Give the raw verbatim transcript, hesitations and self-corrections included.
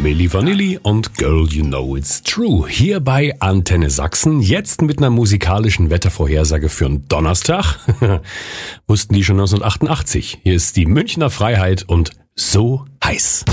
Milli Vanilli und Girl You Know It's True. Hier bei Antenne Sachsen. Jetzt mit einer musikalischen Wettervorhersage für einen Donnerstag. Wussten die schon neunzehnhundertachtundachtzig. Hier ist die Münchner Freiheit und So heiß.